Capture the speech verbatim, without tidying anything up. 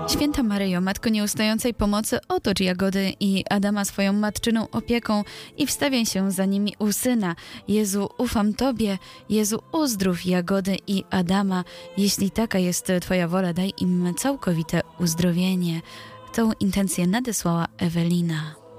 Święta Maryjo, Matko Nieustającej Pomocy, otocz Jagody i Adama swoją matczyną opieką i wstawiaj się za nimi u Syna. Jezu, ufam Tobie. Jezu, uzdrów Jagody i Adama. Jeśli taka jest Twoja wola, daj im całkowite uzdrowienie. Tą intencję nadesłała Ewelina.